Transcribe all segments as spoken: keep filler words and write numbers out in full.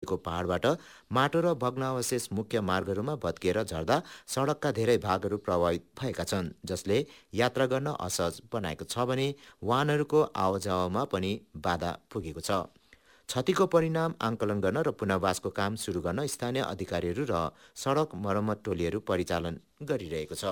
नजिकको पहाडबाट माटो र भग्नावशेष मुख्य मार्गहरूमा भत्किएर झर्दा सडकका धेरै भागहरू प्रभावित भएका छन्, जसले यात्रा गर्न असहज बनाएको छ भने वाहनहरूको आवाजावामा पनि बाधा पुगेको छ। क्षतिको परिणाम आंकलन गर्न र पुनर्वासको काम सुरु गर्न स्थानीय अधिकारीहरू र सडक मर्मत टोलीहरू परिचालन गरिरहेको छ।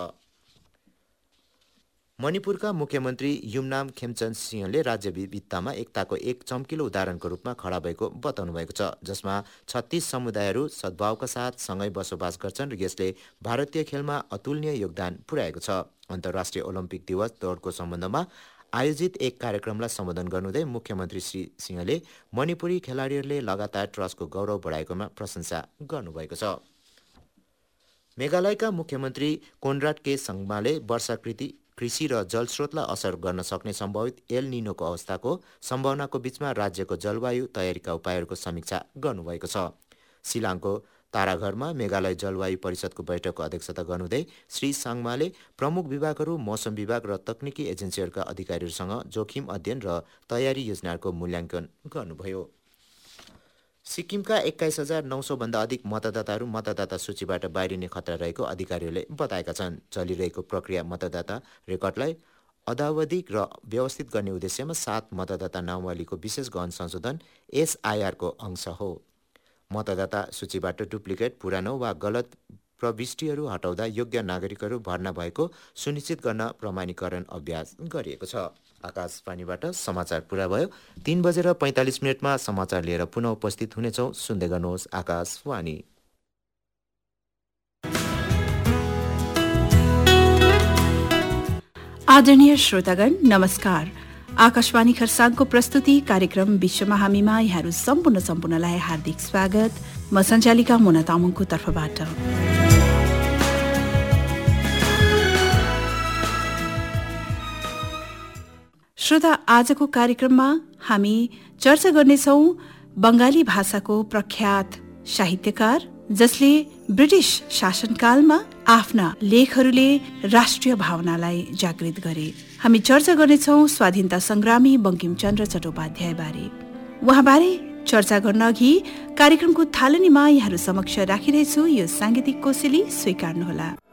मणिपुरका मुख्यमन्त्री युमनाम खेमचन्द सिंहले राज्य विविधतामा एकताको एक चम्किलो उदाहरणको रूपमा खडा भएको बताउनु भएको छ, जसमा छत्तीस समुदायहरू सद्भावका साथ सँगै बसोबास गर्छन् र यसले भारतीय खेलमा अतुलनीय योगदान पुर्याएको छ। अन्तर्राष्ट्रिय ओलम्पिक दिवस दौडको सम्बन्धमा आयोजित एक कार्यक्रमलाई सम्बोधन गर्नुहुँदै मुख्यमन्त्री श्री सिंहले मणिपुरी खेलाडीहरूले लगातार ट्रस्टको गौरव बढाएकोमा प्रशंसा गर्नुभएको छ। मेघालयका मुख्यमन्त्री कोनराड के संगमाले वर्षाकृति कृषि र जलस्रोतलाई असर गर्न सक्ने सम्भावित एल निनोको अवस्थाको सम्भावनाको बीचमा राज्यको जलवायु तयारीका उपायहरूको समीक्षा गर्नुभएको छ। शिलाङको ताराघरमा मेघालय जलवायु परिषदको बैठकको अध्यक्षता गर्नुहुँदै श्री साङमाले प्रमुख विभागहरू, मौसम विभाग र तकनिकी एजेन्सीहरूका अधिकारीहरूसँग जोखिम अध्ययन र तयारी योजनाहरूको मूल्याङ्कन गर्नुभयो। सिक्किमका एक्काइस हजार नौ सौ भन्दा अधिक मतदाताहरू मतदाता सूचीबाट बाहिरिने खतरा रहेको अधिकारीहरूले बताएका छन्। चलिरहेको प्रक्रिया मतदाता रेकर्डलाई अद्यावधिक र व्यवस्थित गर्ने उद्देश्यमा सात मतदाता नामावलीको विशेष गहन संशोधन एसआईआरको अंश हो। मतदाता सूचीबाट डुप्लिकेट, पुरानो वा गलत प्रविष्टिहरू हटाउँदा योग्य नागरिकहरू भर्ना भएको सुनिश्चित गर्न प्रमाणीकरण अभ्यास गरिएको छ। आकाशवाणीबाट समाचार पुरा भयो। तीन बजेर पैँतालिस मिनटमा समाचार लिएर पुनः उपस्थित हुनेछौँ। सुन्दै गर्नुहोस् आकाशवाणी। आदरणीय श्रोतागण नमस्कार। आकाशवाणी खरसाङको प्रस्तुति कार्यक्रम विश्वमा हामीमा यहाँहरू सम्पूर्ण सम्पूर्णलाई हार्दिक स्वागत। म सञ्चालिका मोना तामाङको तर्फबाट। श्रोता, आजको कार्यक्रममा हामी चर्चा गर्नेछौँ बङ्गाली भाषाको प्रख्यात साहित्यकार जसले ब्रिटिश शासनकालमा आफ्ना लेखहरूले राष्ट्रिय भावनालाई जागृत गरे। हामी चर्चा गर्नेछौँ स्वाधीनता संग्रामी बंकिमचन्द्र चट्टोपाध्याय बारे। उहाँबारे चर्चा गर्न अघि कार्यक्रमको थालनीमा यहाँहरू समक्ष राखिरहेछु यो सांगीतिक कोसेली, स्वीकार्नुहोला।